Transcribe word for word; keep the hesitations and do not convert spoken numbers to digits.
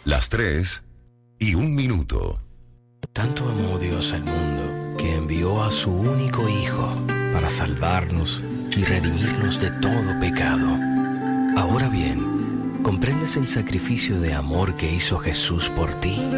Las tres y un minuto. Tanto amó Dios al mundo que envió a su único Hijo para salvarnos y redimirnos de todo pecado. Ahora bien, ¿comprendes el sacrificio de amor que hizo Jesús por ti?